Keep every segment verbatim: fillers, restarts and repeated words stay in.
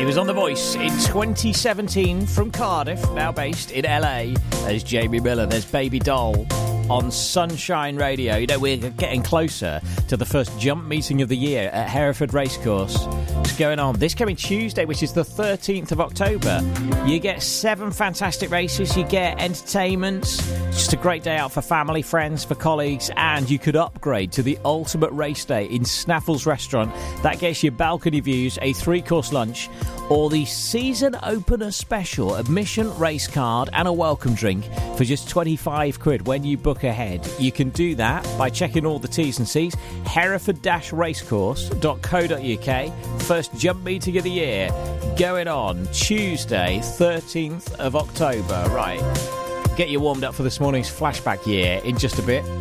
He was on The Voice in twenty seventeen from Cardiff, now based in L A. There's Jamie Miller, there's Baby Doll on Sunshine Radio. You know, we're getting closer to the first jump meeting of the year at Hereford Racecourse. It's going on this coming Tuesday, which is the thirteenth of October. You get seven fantastic races, you get entertainment. It's just a great day out for family, friends, for colleagues, and you could upgrade to the ultimate race day in Snaffles Restaurant. That gets you balcony views, a three-course lunch, or the season opener special admission race card and a welcome drink for just twenty-five quid when you book ahead. You can do that by checking all the T's and C's. hereford dash racecourse dot co dot uk. First jump meeting of the year going on Tuesday, thirteenth of October. Right, get you warmed up for this morning's flashback year in just a bit.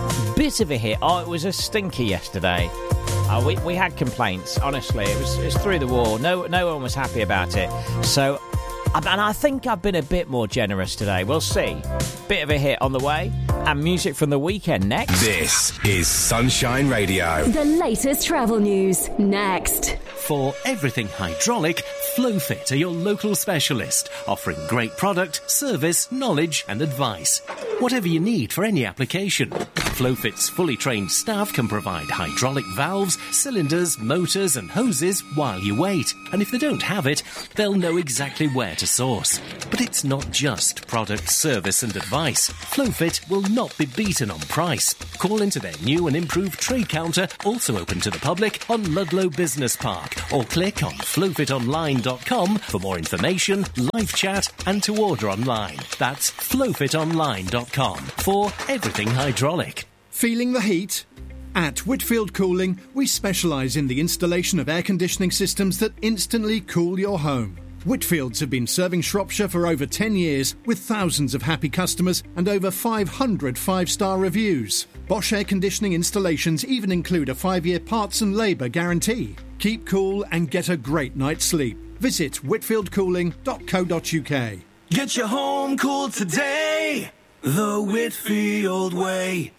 Bit of a hit. Oh, it was a stinker yesterday. Uh, we, we had complaints, honestly. It was, it was through the wall. No, no one was happy about it. So, and I think I've been a bit more generous today. We'll see. Bit of a hit on the way. And music from the weekend next. This is Sunshine Radio. The latest travel news next. For everything hydraulic, Flowfit are your local specialist, offering great product, service, knowledge and advice. Whatever you need for any application. Flowfit's fully trained staff can provide hydraulic valves, cylinders, motors and hoses while you wait. And if they don't have it, they'll know exactly where to source. But it's not just product, service and advice. Flowfit will not be beaten on price. Call into their new and improved trade counter, also open to the public, on Ludlow Business Park, or click on flowfit online dot com for more information, live chat and to order online. That's flowfit online dot com for everything hydraulic. Feeling the heat? At Whitfield Cooling, we specialise in the installation of air conditioning systems that instantly cool your home. Whitfields have been serving Shropshire for over ten years with thousands of happy customers and over five hundred five-star reviews. Bosch air conditioning installations even include a five-year parts and labour guarantee. Keep cool and get a great night's sleep. Visit whitfield cooling dot co dot uk. Get your home cooled today, the Whitfield way.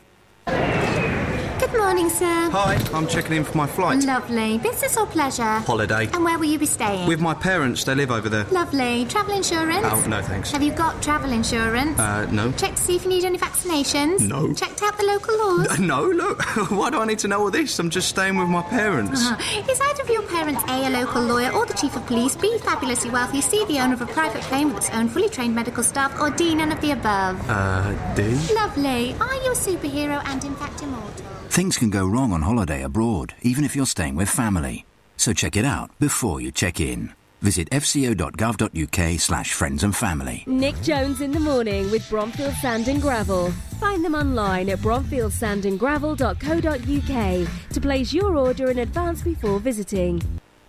Good morning, sir. Hi, I'm checking in for my flight. Lovely. Business or pleasure? Holiday. And where will you be staying? With my parents, they live over there. Lovely. Travel insurance? Oh, no thanks. Have you got travel insurance? Uh, no. Checked to see if you need any vaccinations? No. Checked out the local laws? No, look. Why do I need to know all this? I'm just staying with my parents. Uh-huh. Is either of your parents A, a local lawyer, or the chief of police, B, fabulously wealthy, C, the owner of a private plane with its own fully trained medical staff, or D, none of the above? Uh, D? Lovely. Are you a superhero and in fact immortal? Things can go wrong on holiday abroad, even if you're staying with family. So check it out before you check in. Visit f c o dot gov dot u k slash friends and family. Nick Jones in the morning with Bromfield Sand and Gravel. Find them online at bromfield sand and gravel dot co dot u k to place your order in advance before visiting.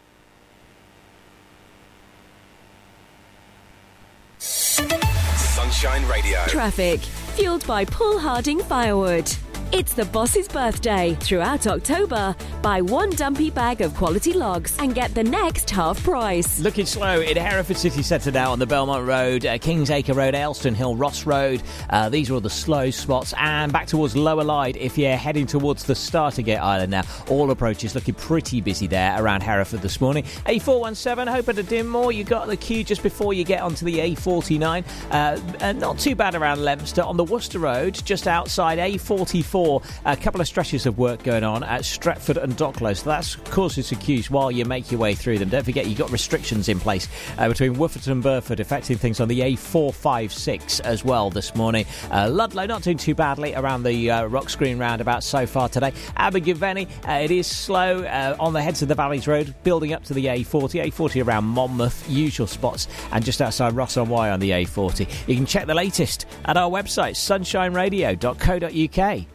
Sunshine Radio. Traffic, fueled by Paul Harding Firewood. It's the boss's birthday. Throughout October, buy one dumpy bag of quality logs and get the next half price. Looking slow in Hereford City Centre now on the Belmont Road, uh, Kingsacre Road, Ayleston Hill, Ross Road. Uh, these are all the slow spots. And back towards Lower Lyde if you're heading towards the Startergate Island now. All approaches looking pretty busy there around Hereford this morning. A four one seven, hoping to dim more. You got the queue just before you get onto the A forty-nine. Uh, and not too bad around Leominster. On the Worcester Road, just outside A forty-four. A couple of stretches of work going on at Stretford and Docklow, so that's causing some queues while you make your way through them. Don't forget you've got restrictions in place uh, between Wooford and Burford affecting things on the A four fifty-six as well this morning. Uh, Ludlow not doing too badly around the uh, Rocks Green roundabout so far today. Abergavenny, uh, it is slow uh, on the Heads of the Valleys Road, building up to the A forty. A forty around Monmouth, usual spots, and just outside Ross-on-Wye on the A forty. You can check the latest at our website, sunshine radio dot co dot u k.